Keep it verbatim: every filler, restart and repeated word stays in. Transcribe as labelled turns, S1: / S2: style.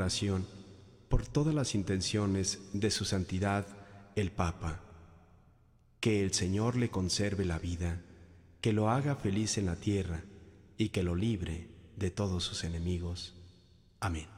S1: oración por todas las intenciones de su santidad el Papa. Que el Señor le conserve la vida, que lo haga feliz en la tierra y que lo libre de todos sus enemigos. Amén.